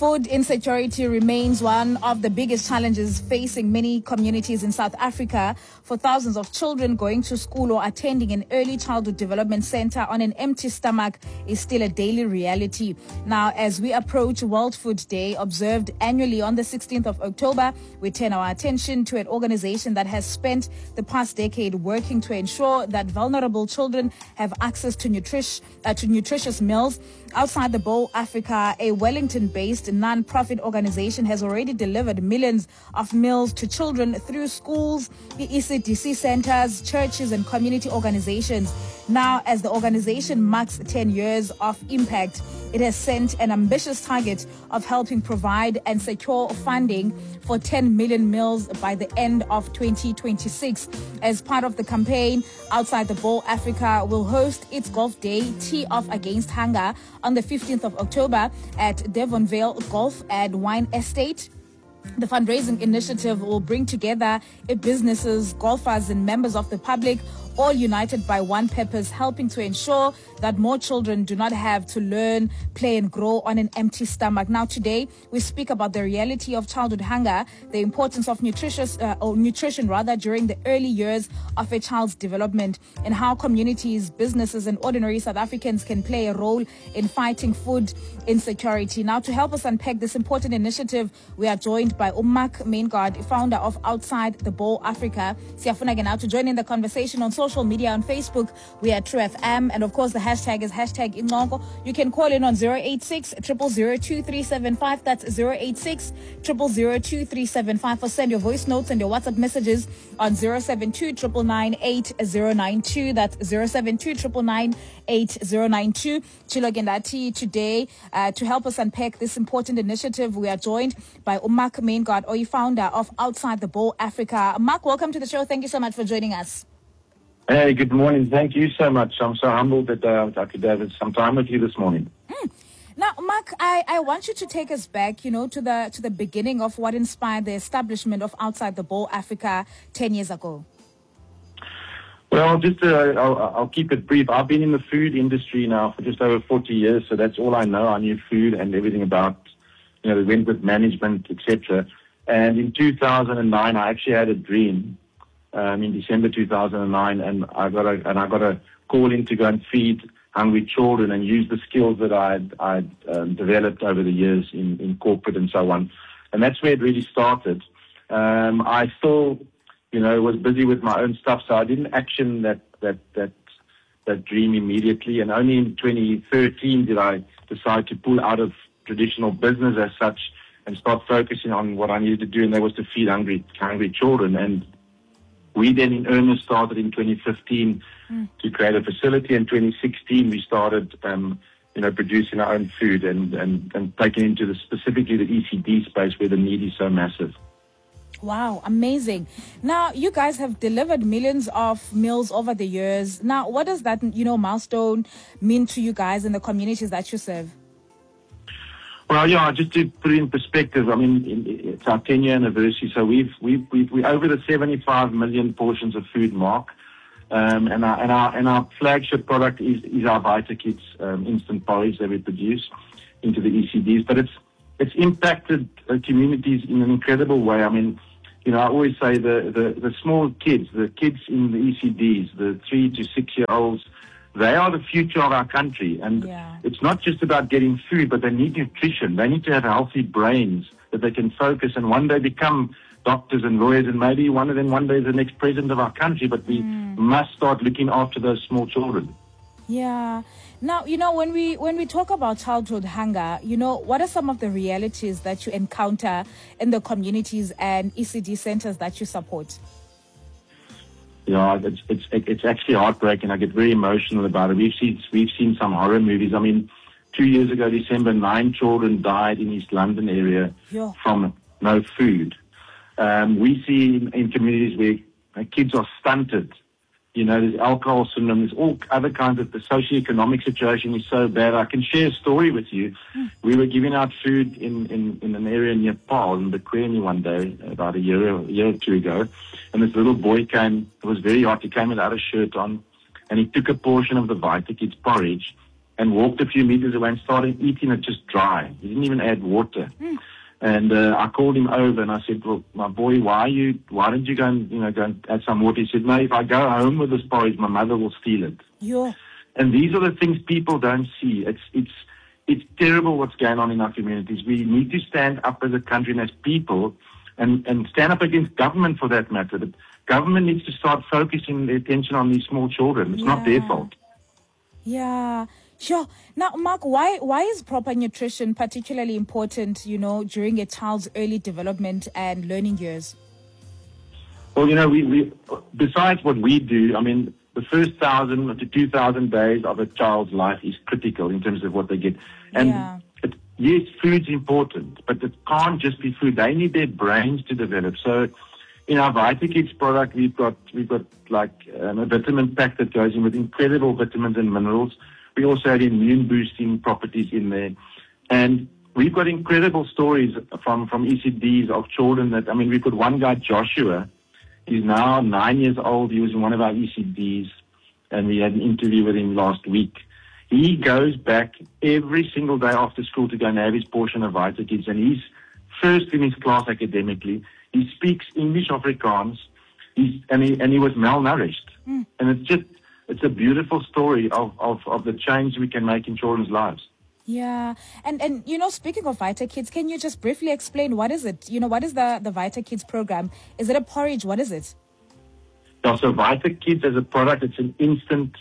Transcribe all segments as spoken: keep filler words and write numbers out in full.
Food insecurity remains one of the biggest challenges facing many communities in South Africa. For thousands of children, going to school or attending an early childhood development center on an empty stomach is still a daily reality. Now, as we approach World Food Day, observed annually on the sixteenth of October, we turn our attention to an organization that has spent the past decade working to ensure that vulnerable children have access to, nutrish, uh, to nutritious meals. Outside the Bowl Africa, a Wellington-based non-profit organization has already delivered millions of meals to children through schools, E C D C centers, churches, and community organizations. Now, as the organization marks ten years of impact, it has set an ambitious target of helping provide and secure funding for ten million meals by the end of twenty twenty-six. As part of the campaign, Outside the Bowl Africa will host its Golf Day Tee Off Against Hunger on the fifteenth of October at Devonvale Golf and Wine Estate. The fundraising initiative will bring together businesses, golfers, and members of the public, all united by one purpose, helping to ensure that more children do not have to learn, play, and grow on an empty stomach. Now, today, we speak about the reality of childhood hunger, the importance of nutritious, uh, or nutrition rather, during the early years of a child's development, and how communities, businesses, and ordinary South Africans can play a role in fighting food insecurity. Now, to help us unpack this important initiative, we are joined by Umak Maingard, founder of Outside the Bowl Africa. Siyafuna again now to join in the conversation on social media. On Facebook, we are True F M, and of course the hashtag is hashtag Ingongo. You can call in on zero eight six, zero zero zero, two three seven five. That's zero eight six, zero zero zero, two three seven five, or send your voice notes and your WhatsApp messages on zero seven two, nine nine eight, zero nine two. That's zero seven two, nine nine eight, zero nine two. Chilo Gendati today uh, to help us unpack this important initiative. We are joined by Umak Maingard, or founder of Outside the Bowl Africa. Umak, welcome to the show. Thank you so much for joining us. Hey, good morning. Thank you so much. I'm so humbled that uh, I could have some time with you this morning. Mm. Now, Mark, I, I want you to take us back, you know, to the to the beginning of what inspired the establishment of Outside the Bowl Africa ten years ago. Well, just uh, I'll, I'll keep it brief. I've been in the food industry now for just over forty years, so that's all I know. I knew food and everything about, you know, the went with management, et cetera. And in two thousand nine, I actually had a dream. Um, in December two thousand nine, and I got a and I got a call in to go and feed hungry children and use the skills that I'd, I'd um, developed over the years in, in corporate and so on, and that's where it really started. Um, I still, you know, was busy with my own stuff, so I didn't action that that that that dream immediately. And only in twenty thirteen did I decide to pull out of traditional business as such and start focusing on what I needed to do, and that was to feed hungry hungry children. And we then in earnest started in twenty fifteen mm. to create a facility. In twenty sixteen, we started, um, you know, producing our own food and, and, and taking into the specifically the E C D space where the need is so massive. Wow, amazing. Now, you guys have delivered millions of meals over the years. Now, what does that, you know, milestone mean to you guys in the communities that you serve? Well, yeah, just to put it in perspective, I mean, it's our ten-year anniversary, so we've we've we've we over the seventy-five million portions of food mark, um, and our and our and our flagship product is is our VitaKids um, instant porridge that we produce into the E C Ds. But it's it's impacted uh, communities in an incredible way. I mean, you know, I always say the the the small kids, the kids in the E C Ds, the three to six year olds. They are the future of our country, and yeah. It's not just about getting food, but they need nutrition. They need to have healthy brains that they can focus and one day become doctors and lawyers, and maybe one of them one day is the next president of our country, but we mm. must start looking after those small children. Yeah. Now, you know, when we when we talk about childhood hunger, you know, what are some of the realities that you encounter in the communities and E C D centers that you support? Yeah, it's it's it's actually heartbreaking. I get very emotional about it. We've seen we've seen some horror movies. I mean, two years ago, December, nine children died in East London area yeah. from no food. Um, we see in, in communities where kids are stunted. You know, there's alcohol syndrome. There's all other kinds of the socioeconomic situation is so bad. I can share a story with you. Mm. We were giving out food in, in, in an area near Paarl in Bequeni one day, about a year, a year or two ago. And this little boy came, it was very hot, he came without a shirt on, and he took a portion of the VitaKids porridge and walked a few meters away and started eating it just dry. He didn't even add water. Mm. And uh, I called him over and I said, well, my boy, why are you, why don't you go and, you know, go and add some water? He said, no, if I go home with this porridge, my mother will steal it. Yeah. And these are the things people don't see. It's, it's, it's terrible what's going on in our communities. We need to stand up as a country and as people and, and stand up against government for that matter. But government needs to start focusing their attention on these small children. It's yeah. not their fault. Yeah, sure. Now, Mark, why why is proper nutrition particularly important, you know, during a child's early development and learning years? Well, you know, we, we besides what we do, I mean, the first thousand to two thousand days of a child's life is critical in terms of what they get. And yeah. it, yes, food's important, but it can't just be food. They need their brains to develop. So in our VitaKids product, we've got we've got like um, a vitamin pack that goes in with incredible vitamins and minerals. We also have immune boosting properties in there, and we've got incredible stories from from E C Ds of children that I mean, we've got one guy, Joshua. He's now nine years old. He was in one of our E C Ds, and we had an interview with him last week. He goes back every single day after school to go and have his portion of VitaKids, and he's first in his class academically. He speaks English, Afrikaans, he's, and, he, and he was malnourished. Mm. And it's just, it's a beautiful story of, of, of the change we can make in children's lives. Yeah. And, and you know, speaking of VitaKids, can you just briefly explain what is it? You know, what is the, the VitaKids program? Is it a porridge? What is it? Yeah, so VitaKids as a product, it's an instant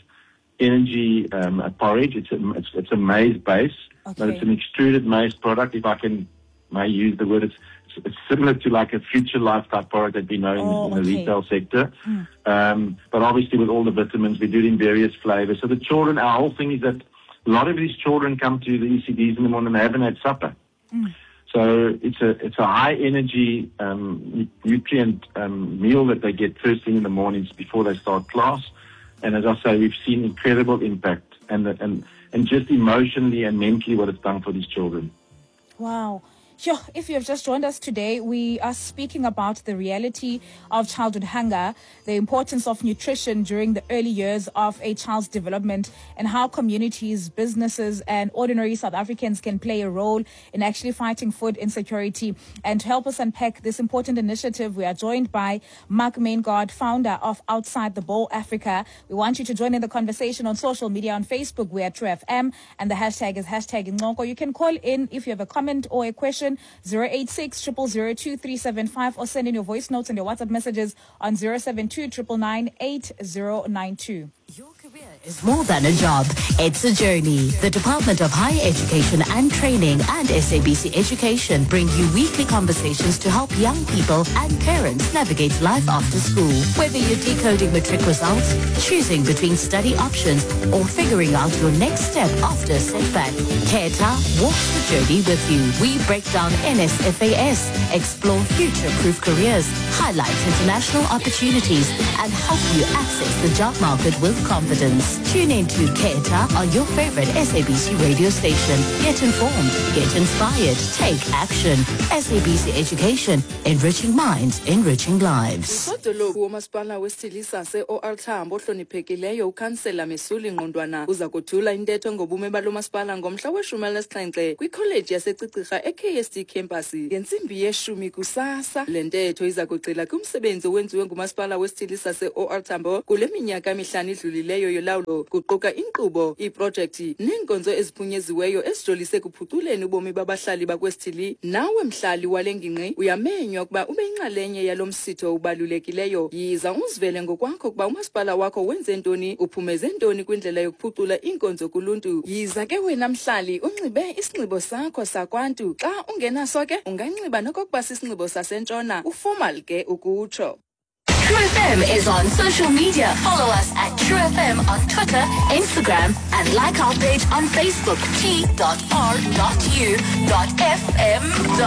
energy um, a porridge. It's a, it's, it's a maize base, okay. But it's an extruded maize product, if I can may use the word. It's It's similar to like a Future Life type product that we know in, oh, in the okay. retail sector. Mm. Um, but obviously with all the vitamins, we do it in various flavors. So the children, our whole thing is that a lot of these children come to the E C Ds in the morning and they haven't had supper. Mm. So it's a it's a high energy um, nutrient um, meal that they get first thing in the mornings before they start class. And as I say, we've seen incredible impact and and and just emotionally and mentally what it's done for these children. Wow. Sure. If you have just joined us today, we are speaking about the reality of childhood hunger, the importance of nutrition during the early years of a child's development, and how communities, businesses, and ordinary South Africans can play a role in actually fighting food insecurity. And to help us unpack this important initiative, we are joined by Mark Maingard, founder of Outside the Bowl Africa. We want you to join in the conversation on social media. On Facebook, we are True F M, and the hashtag is hashtag Ncoko. You can call in if you have a comment or a question, zero eight six, zero zero zero, two three seven five, or send in your voice notes and your WhatsApp messages on zero seven two nine nine eight zero nine two. Your career is more than a job. It's a journey. The Department of Higher Education and Training and S A B C Education bring you weekly conversations to help young people and parents navigate life after school. Whether you're decoding matric results, choosing between study options, or figuring out your next step after a setback, CARETA walks the journey with you. We break down N S F A S, explore future-proof careers, highlight international opportunities, and help you access the job market with confidence. Tune in to CARETA on your favorite S A B C radio station. Get informed, get inspired, take action. S A B C Education, enriching minds, enriching lives. Udolophu womasipala wesilisa se-O R Tambo ohloniphekileyo ukhansela Mesuli Ngqondwana uza kuthula intetho ngobume balo masipala ngomhla weshumi elinesixhenxe kwikholeji yasecicirha e-K S D campus ngentsimbi yeshumi kusasa. Le ntetho iza kugxila kumsebenzi owenziwe ngumasipala wesilisa se-O R Tambo kule minyaka emihlanu idlulileyo yolawulo, kuquka inkqubo, iiprojekthi neenkonzo eziphunyeziweyo ezijolise kuphuculeni ubomi babahlali bakwesithili. Nawe mhlali wale ngingqi uyamenywa ukuba ube yinxalenye yalo msitho ubalulekileyo. Yiza uzivele ngokwakho ukuba umasipala wakho wenze ntoni, uphumeze ntoni kwindlela yokuphucula iinkonzo kuluntu. Yiza ke wena mhlali unxibe isinxibo sakho sakwantu. Xa ungenaso ke unganxiba nokokuba sisinxibo sasentshona, uformal ke ukutsho. True F M is on social media. Follow us at True F M on Twitter, Instagram, and like our page on Facebook, t dot r dot u dot f m.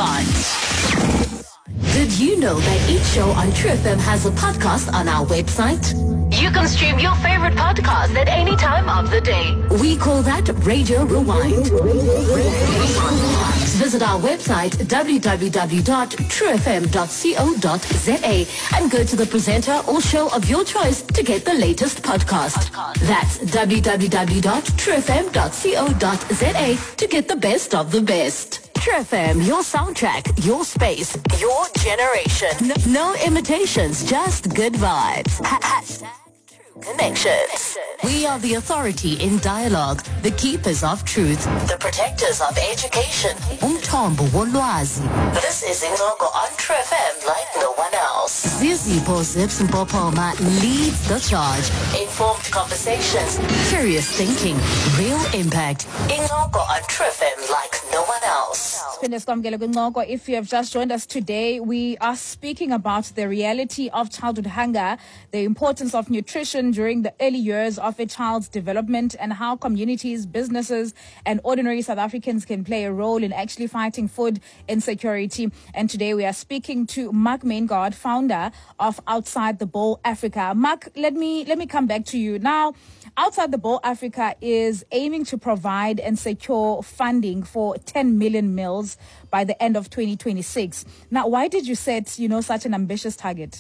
Did you know that each show on True F M has a podcast on our website? You can stream your favorite podcast at any time of the day. We call that Radio Rewind. Visit visit our website w w w dot true f m dot co dot za and go to the presenter or show of your choice to get the latest podcast. That's w w w dot true f m dot co dot za to get the best of the best. True F M, your soundtrack, your space, your generation. No, no imitations, just good vibes. Hashtag True Connections. We are the authority in dialogue, the keepers of truth, the protectors of education. Umthombo wolwazi. This is Ingoko on True F M like no one else. Zizipho Zips Mpopoma leads the charge. Informed conversations, curious thinking, real impact. Ingoko on True F M like no one else. If you have just joined us today, we are speaking about the reality of childhood hunger, the importance of nutrition during the early years of a child's development, and how communities, businesses, and ordinary South Africans can play a role in actually fighting food insecurity. And today we are speaking to Mark Maingard, founder of Outside the Bowl Africa. Mark, let me let me come back to you now. Outside the Bowl Africa is aiming to provide and secure funding for ten million meals by the end of twenty twenty-six. Now, why did you set, you know, such an ambitious target?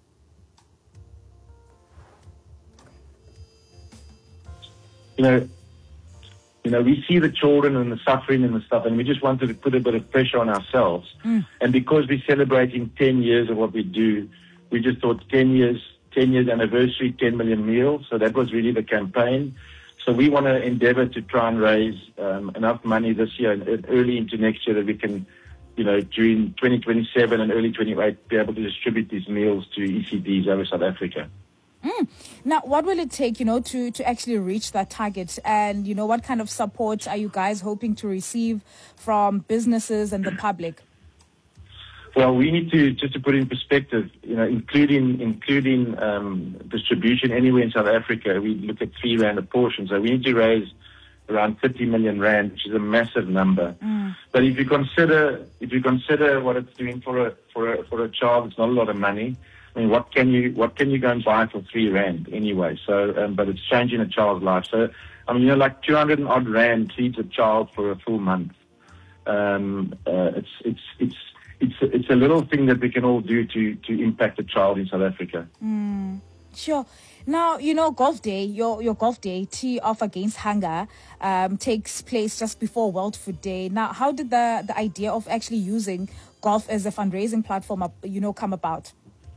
You know, you know, we see the children and the suffering and the stuff, and we just wanted to put a bit of pressure on ourselves. Mm. And because we're celebrating ten years of what we do, we just thought ten years, ten years anniversary, ten million meals. So that was really the campaign. So we want to endeavor to try and raise um, enough money this year and early into next year that we can, you know, during twenty twenty-seven and early twenty-eight, be able to distribute these meals to E C Ds over South Africa. Mm. Now, what will it take, you know, to, to actually reach that target? And, you know, what kind of support are you guys hoping to receive from businesses and the public? Well, we need to, just to put in perspective, you know, including including um, distribution anywhere in South Africa, we look at three rand a portion. So we need to raise around thirty million rand, which is a massive number. Mm. But if you consider if you consider what it's doing for a for a for a child, it's not a lot of money. I mean, what can you what can you go and buy for three rand anyway? So, um, but it's changing a child's life. So, I mean, you know, like two hundred and odd rand feeds a child for a full month. Um, uh, it's it's it's it's it's a little thing that we can all do to to impact a child in South Africa. Mm, sure. Now, you know, Golf Day, your your Golf Day, Tea Off Against Hunger, um, takes place just before World Food Day. Now, how did the the idea of actually using golf as a fundraising platform, you know, come about?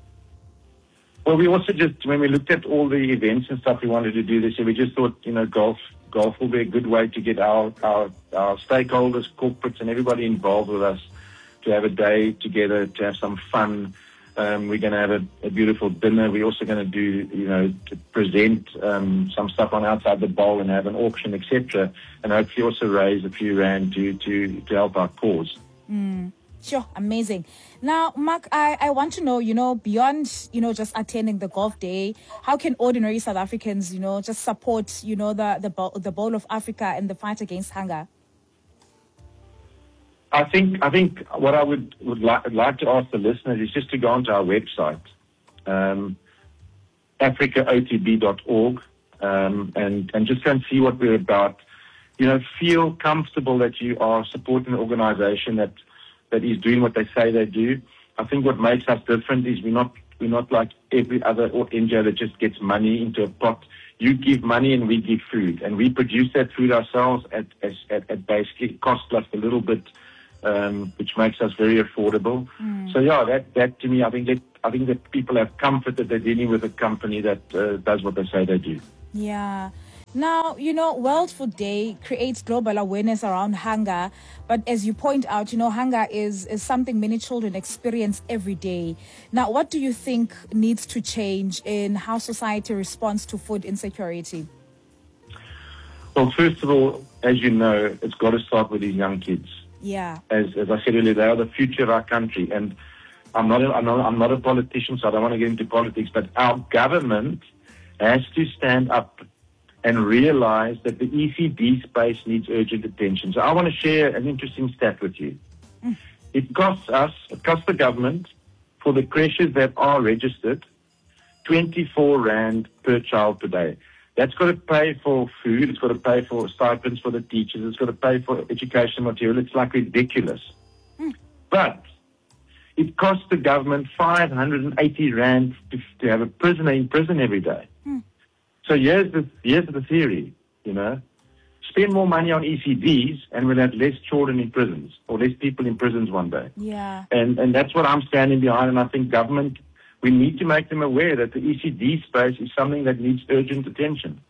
Well, we also just, when we looked at all the events and stuff we wanted to do this year, we just thought, you know, golf golf will be a good way to get our, our, our stakeholders, corporates, and everybody involved with us to have a day together, to have some fun. Um, we're going to have a, a beautiful dinner. We're also going to do, you know, to present um, some stuff on Outside the Bowl and have an auction, et cetera, and hopefully also raise a few rand to, to, to help our cause. Mm. Sure, amazing. Now, Mark, I, I want to know, you know, beyond, you know, just attending the Golf Day, how can ordinary South Africans, you know, just support, you know, the the bowl, the Bowl of Africa and the fight against hunger? I think I think what I would would like, like to ask the listeners is just to go onto our website, um, africa o t b dot org, um, and and just go and see what we're about. You know, feel comfortable that you are supporting an organisation that. that is doing what they say they do. I think what makes us different is we're not we're not like every other N G O that just gets money into a pot. You give money and we give food, and we produce that food ourselves at at, at basically cost plus a little bit, um, which makes us very affordable. Mm. So yeah, that that to me, I think that I think that people have comfort that they're dealing with a company that uh, does what they say they do. Yeah. Now, you know, World Food Day creates global awareness around hunger. But as you point out, you know, hunger is, is something many children experience every day. Now, what do you think needs to change in how society responds to food insecurity? Well, first of all, as you know, it's got to start with these young kids. Yeah. As as I said earlier, they are the future of our country. And I'm not a, I'm not, I'm not a politician, so I don't want to get into politics, but our government has to stand up and realize that the E C D space needs urgent attention. So I want to share an interesting stat with you. Mm. It costs us, it costs the government, for the creches that are registered, twenty-four rand per child per day. That's got to pay for food. It's got to pay for stipends for the teachers. It's got to pay for education material. It's like ridiculous. Mm. But it costs the government five hundred eighty rand to, to have a prisoner in prison every day. Mm. So here's the, here's the theory, you know. Spend more money on E C Ds and we'll have less children in prisons or less people in prisons one day. Yeah. And and that's what I'm standing behind. And I think government, we need to make them aware that the E C D space is something that needs urgent attention.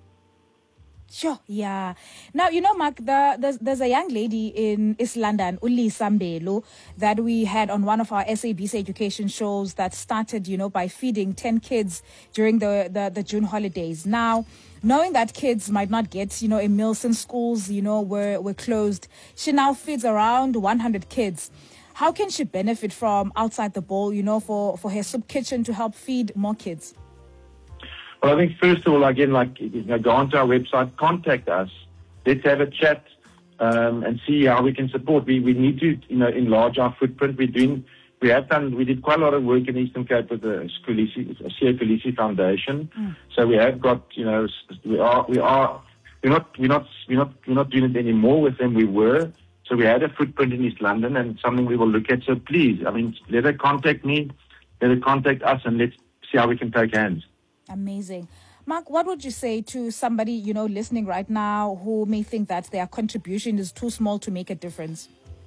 Sure, yeah. Now, you know, Mark, the, there's, there's a young lady in East London, Ulisa Mbelu, that we had on one of our S A B C education shows that started, you know, by feeding ten kids during the, the, the June holidays. Now, knowing that kids might not get, you know, a meal since schools, you know, were, were closed, she now feeds around one hundred kids. How can she benefit from Outside the Bowl, you know, for, for her soup kitchen to help feed more kids? Well, I think first of all, again, like, you know, go onto our website, contact us. Let's have a chat um, and see how we can support. We we need to, you know, enlarge our footprint. We're doing, we have done, we did quite a lot of work in Eastern Cape with the Skulisi, C A Kulisi Foundation. Mm. So we have got, you know, we are we are we're not we're not we're not we're not doing it anymore with them. We were. So we had a footprint in East London and something we will look at. So please, I mean, let her contact me, let her contact us, and let's see how we can take hands. Amazing. Mark, what would you say to somebody, you know, listening right now who may think that their contribution is too small to make a difference?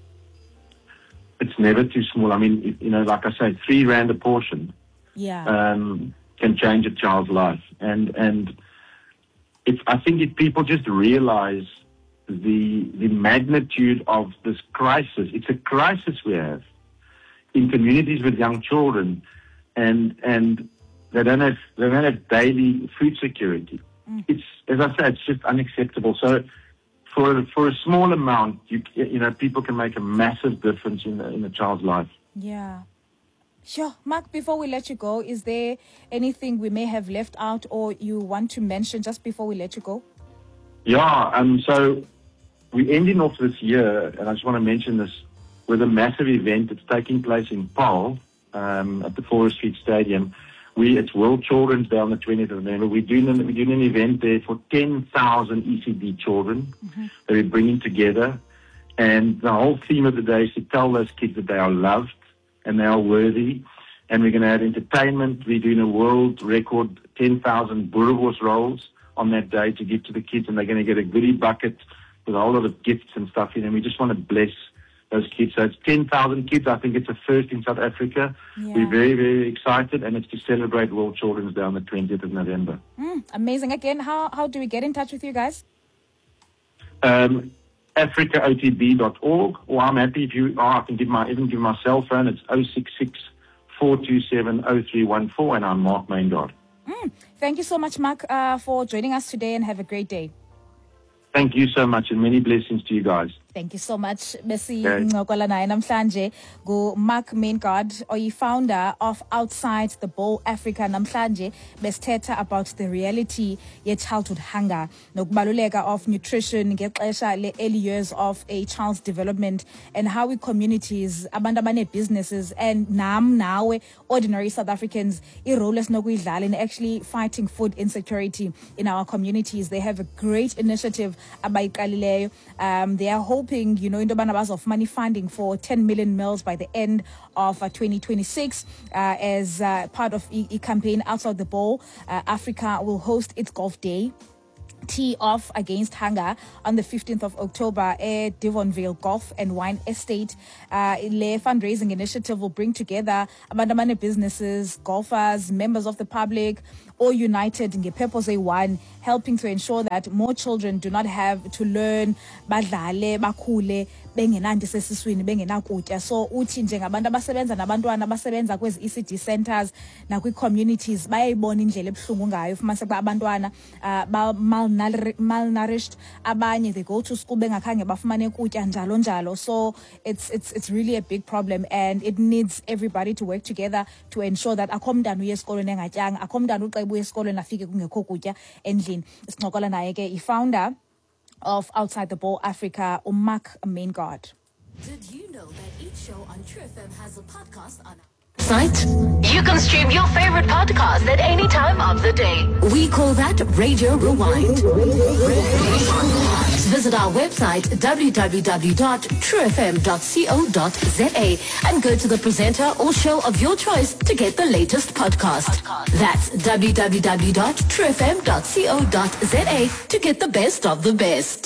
It's never too small. I mean, you know, like I say, three rand a portion yeah. um, can change a child's life. And and if I think if people just realize the the magnitude of this crisis, it's a crisis we have in communities with young children, and and They don't have they don't have daily food security. Mm. It's, as I said, it's just unacceptable. So, for for a small amount, you you know, people can make a massive difference in the, in a child's life. Yeah, sure. Mark, before we let you go, is there anything we may have left out or you want to mention just before we let you go? Yeah. Um. So, we're ending off this year, and I just want to mention this with a massive event that's taking place in Paarl, um, at the Forest Street Stadium. We, it's World Children's Day on the twentieth of November. We're doing an, we're doing an event there for ten thousand E C D children mm-hmm. that we're bringing together. And the whole theme of the day is to tell those kids that they are loved and they are worthy. And we're going to have entertainment. We're doing a world record ten thousand Boerewors rolls on that day to give to the kids. And they're going to get a goodie bucket with a whole lot of gifts and stuff in. And we just want to bless those kids. So it's ten thousand kids. I think it's a first in South Africa. Yeah. We're very, very excited, and it's to celebrate World Children's Day on the twentieth of November. Mm, amazing. Again, how, how do we get in touch with you guys? Um, Africa O T B dot org, or I'm happy if you, oh, I can give my, even give my cell phone. It's oh six six, four two seven, oh three one four, and I'm Mark Maingard. Mm, thank you so much, Mark, uh, for joining us today, and have a great day. Thank you so much, and many blessings to you guys. Thank you so much. Besi ngokola naye namhlanje go Mark Maingard, oyi founder of Outside the Bowl Africa. Namhlanje besithetha about the reality ye childhood hunger, nokubaluleka of nutrition ngexesha le early years of a child's development, and how we communities, abantu abane businesses, and nam nawe ordinary South Africans, irole esinokuyidlala in actually fighting food insecurity in our communities. They have a great initiative abayiqalileyo. Um, they are hoping, you know, into of money funding for ten million meals by the end of uh, twenty twenty-six uh, as uh, part of a, a campaign Outside the Bowl. Uh, Africa will host its golf day. Tee off against hunger on the fifteenth of October at Devonvale Golf and Wine Estate. Uh, the fundraising initiative will bring together abandamane businesses, golfers, members of the public, all united in the purpose of one, helping to ensure that more children do not have to learn badlale bakhule bengenanto sesiswini bengenakutya. So uthi njengabantu abasebenza nabantwana abasebenza kwezi E C D centers nakwi communities bayayibona indlela ebuhlungu ngayo fumanise kuba abantwana uh, ba malnourished, abanye they go to school bengakhange bafumane ukutya njalo njalo. So it's it's it's really a big problem, and it needs everybody to work together to ensure that akho mntana uye esikolweni engatyanga, akho mntana uqeba uye esikolweni afike kungekho kutya endlini. Sincokola naye ke i-founder of Outside the Bowl Africa, Mark Maingard. Did you know that each show on True F M has a podcast on Site? You can stream your favorite podcast at any time of the day. We call that Radio Rewind. Visit our website w w w dot true f m dot co dot z a and go to the presenter or show of your choice to get the latest podcast. That's w w w dot true f m dot co dot z a to get the best of the best.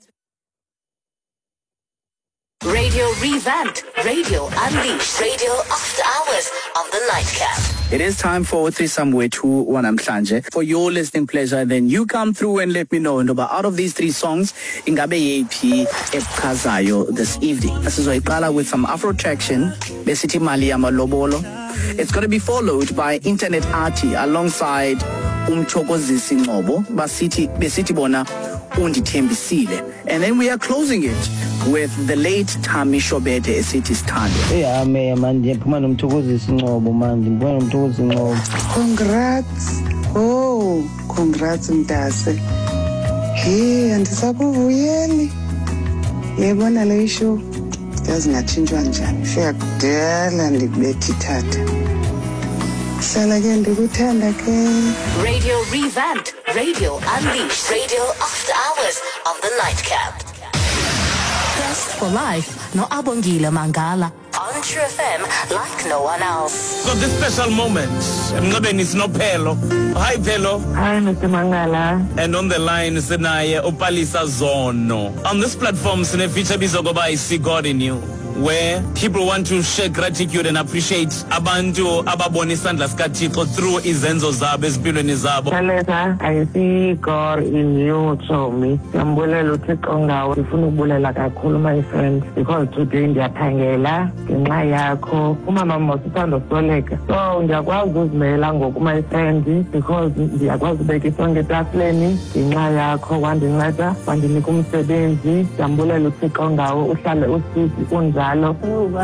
Radio Revamped, Radio Unleashed, Radio After Hours on the Nightcap. It is time for Threesome with Who Wanamhlanje. For your listening pleasure, then you come through and let me know. And out of these three songs, ingabe yephi echazayo this evening. Sizoyiqala with some Afro traction, besithi mali yamalobolo. It's going to be followed by Internet Arty alongside Umchokozisi Ngobo, basithi besithi bona undithembisile. And then we are closing it with the late Tami Shobete esithi Sithando. Yeah, man, man, ndiphuma nomthokozisi Ngobo man, ndiphuma nomthokozisi Ngobo. Congrats. Oh, congrats Mdase. Hey, andisakuvuyeli. Yebona le show. Yazi ngatshintshwa njani. Fika kudala ndikubethi tata. Sala ke ndikuthanda ke. Radio Revamped, Radio Unleashed, Radio After Hours on the Nightcap. Best for life, no Abongile Mangala. On True F M like no one else. So this special moment, Mngabeni Snopelo. Hi Pelo. Hi Mister Mangala. And on the line sinaye Upalisa Zono. On this platform sine feature bizogoba I See God in You, where people want to share gratitude and appreciate abantu ababona isandla sikaThixo through izenzo zabo ezimpilweni zabo. Kaleza, I see God in you, Chomi. Ngiyambulela uThixo ngawe. Ngifuna ukubulela kakhulu my friend, because today ndiyaphangela ngenxa yakho. Umama mosithando soleka. So ngiyakwazi uzimela ngoku my friend, because ndiyakwazi ubeka isonke etafuleni ngenxa yakho, wandinceda wandinika umsebenzi. Ngiyambulela uThixo ngawe, uhlale usizi unjalo. Oh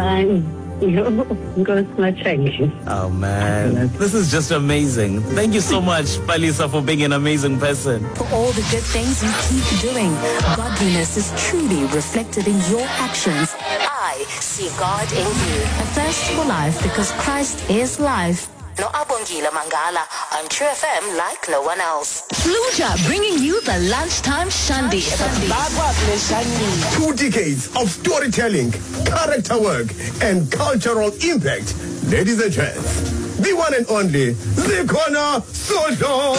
man, this is just amazing. Thank you so much, Palisa, for being an amazing person. For all the good things you keep doing, godliness is truly reflected in your actions. I see God in you. A thirst for life because Christ is life. No Abongile Mangala on True F M like no one else. Fluja bringing you the lunchtime Shandi. Two decades of storytelling, character work, and cultural impact. Ladies and gents, the one and only Zikhona Sodlo.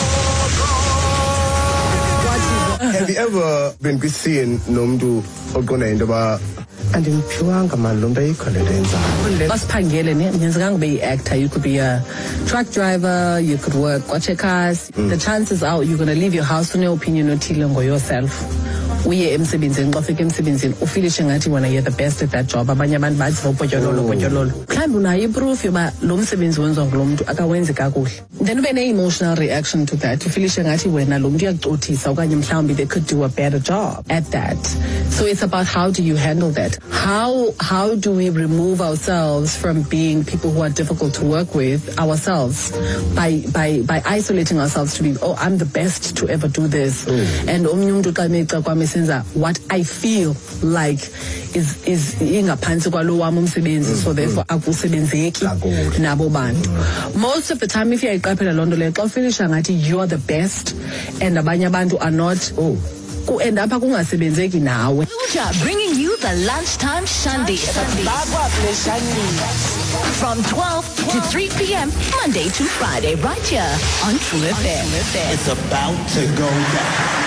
Have you ever been seen nomntu ogona into ba andimpiwanga mali lo nto ayikholele yenzayo? Basiphangele nenzekanga ube yi-actor. You could be a truck driver, you could work kwaCheckers. Mm. The chances are you're going to leave your house on your opinion othile ngo yourself. Uye emsebenzini xa ufika emsebenzini ufilishe ngathi wena you're the best at that job. Abanye abantu bathi vopotyololo votyololo. Mhlawumbi unayo iproof yoba lo msebenzi wenziwa ngulo mntu akawenzi kakuhle. Then ube ne-emotional reaction to that. Ufilishe ngathi wena lo mntu uyakucothisa okanye mhlawumbi they could do a better job at that. So it's about how do you handle that? How how do we remove ourselves from being people who are difficult to work with ourselves by by by isolating ourselves to be, oh, I'm the best to ever do this. Mm. And omnye umuntu xa meca kwami senza what I feel like is is ingaphansi kwalo wami umsebenzi, so therefore akusebenzeki nabo bantu. Most of the time if uyayiqaphela loo nto leyo xa ufinisha ngathi you are the best and abanye abantu are not, oh, and up kungasebenzeki nawe. Bringing you the lunchtime Shandi. From twelve to three p.m. Monday to Friday, right here on True F M. It's about to go down.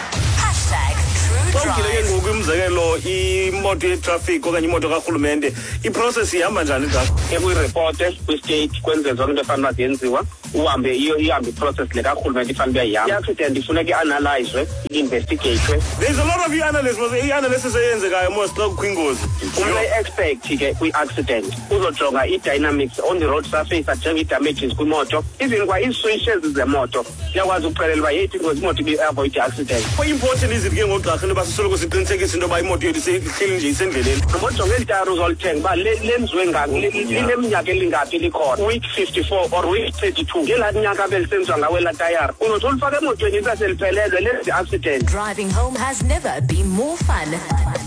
Ngile ngoku umzekelo imoto yetraffic okanye imoto karhulumente iprocess ihamba njani ngakho? Ekuyireporte kwi-state kwenziwe zonke into efanele yenziwa, uhambe iyo ihambe iprocess le karhulumente ifanele uyayihamba. I-accident ifuneka i-analyzwe, i-investigate. There's a lot of i-analysts, but i-analysis eyenzekayo most xa kukho ingozi. Unoyi-expect ke kwi-accident uzojonga i-dynamics on the road surface, ajonge i-damages kwimoto, even kwa ii-switches zemoto uyakwazi ukuxelela uba yethi ingozi imoto ibe-avoid i-accident. How important is it ke ngogqirha uba sisoloko siqinisekise into yoba imoto yethu ihleli nje isendleleni? Ngojonga eli tayari uzolithenga uba lenziwe lineminyaka elingaphi likhona, week fifty-four or week thirty-two. Ngelaa nyaka belisenziwa ngawe laa tayari unothi ulifake emotweni isaseliphelelwe lenze i-accident. Driving home has never been more fun.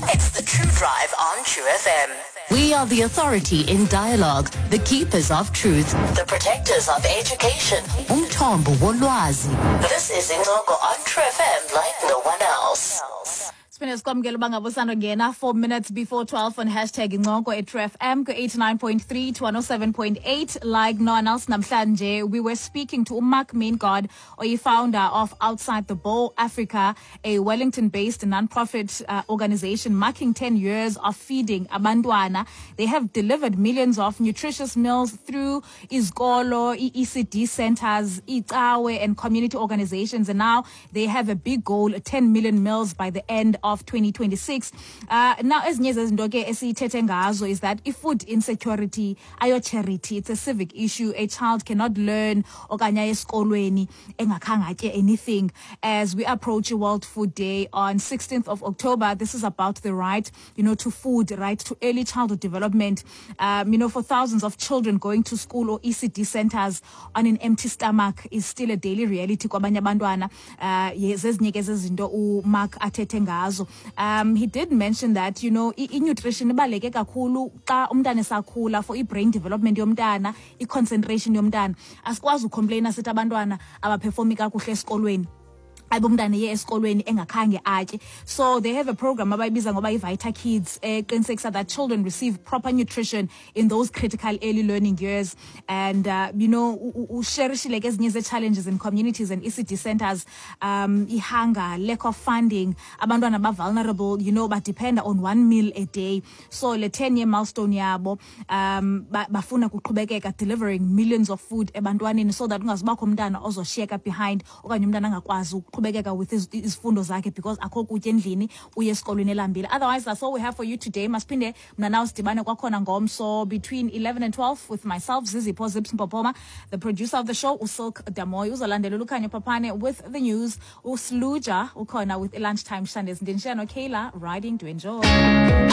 It's The True Drive on True F M. We are the authority in dialogue, the keepers of truth, the protectors of education. Umthombo wolwazi. This is Ingoko on True F M like no one else. Spiners kwamukela bangabusana ngena four minutes before twelve on hashtag Ingoko at True F M eighty-nine point three to one oh seven point eight. Like no one else namhlanje, we were speaking to Mark Maingard, or founder of Outside the Bowl Africa, a Wellington-based non-profit uh, organization marking ten years of feeding abantwana. They have delivered millions of nutritious meals through Izgolo, E C D centers, Itawe, and community organizations. And now they have a big goal, ten million meals by the end of twenty twenty-six. Uh, now, as Nyezezindoke esithethe ngazo is that if food insecurity, ayo charity, it's a civic issue. A child cannot learn okanya esikolweni engakhanga atye anything. As we approach World Food Day on sixteenth of October, this is about the right, you know, to food, right to early childhood development. Um, you know, for thousands of children going to school or E C D centers on an empty stomach is still a daily reality kwabanye abantwana. Uh, zezinye ke zezinto uMark athethe ngazo. Um, he did mention that, you know, i-nutrition ibaleke kakhulu xa umntana esakhula for i-brain development yomntana, i-concentration yomntana. Asikwazi ucomplaina sithi abantwana abaperformi kakuhle esikolweni. Abumntana ye esikolweni engakhange atye. So they have a program abayibiza ngoba i-Vita Kids eqinisekisa that children receive proper nutrition in those critical early learning years. And uh, you know, usherishile ke ezinye ze challenges in communities and E C D centers, um hunger, lack of funding, abantwana ba vulnerable, you know, but depend on one meal a day. So le ten year milestone yabo um bafuna kuqhubekeka delivering millions of food ebantwaneni so that ungazibakho umntana ozoshiyeka behind okanye umntana angakwazi kubekeka with his izifundo zakhe because akho kutya endlini uye esikolweni elambile. Otherwise, that's all we have for you today. Masiphinde mna nawe sidibane kwakhona ngomso between eleven and twelve with myself Zizipho Zips Mpopoma, the producer of the show Usilk Damoy, uzolandela uKhanya Papane with the news, uSluja ukhona with lunchtime Sundays. Ndinshaya no Kayla riding to enjoy.